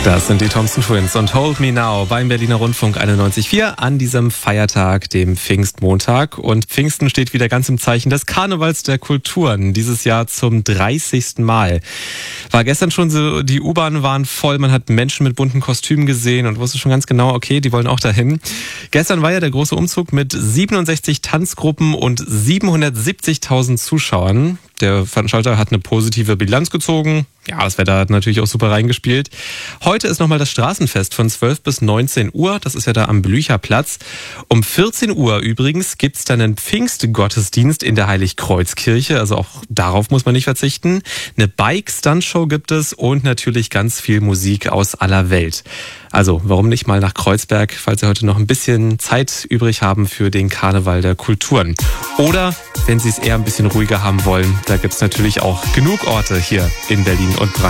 Das sind die Thompson Twins und Hold Me Now beim Berliner Rundfunk 91.4 an diesem Feiertag, dem Pfingstmontag. Und Pfingsten steht wieder ganz im Zeichen des Karnevals der Kulturen, dieses Jahr zum 30. Mal. War gestern schon so, die U-Bahnen waren voll, man hat Menschen mit bunten Kostümen gesehen und wusste schon ganz genau, okay, die wollen auch dahin. Gestern war ja der große Umzug mit 67 Tanzgruppen und 770.000 Zuschauern. Der Veranstalter hat eine positive Bilanz gezogen. Ja, das Wetter hat natürlich auch super reingespielt. Heute ist nochmal das Straßenfest von 12 bis 19 Uhr. Das ist ja da am Blücherplatz. Um 14 Uhr übrigens gibt's dann einen Pfingstgottesdienst in der Heiligkreuzkirche. Also auch darauf muss man nicht verzichten. Eine Bike-Stunt-Show gibt es und natürlich ganz viel Musik aus aller Welt. Also warum nicht mal nach Kreuzberg, falls Sie heute noch ein bisschen Zeit übrig haben für den Karneval der Kulturen. Oder wenn Sie es eher ein bisschen ruhiger haben wollen, da gibt's natürlich auch genug Orte hier in Berlin und Brandenburg.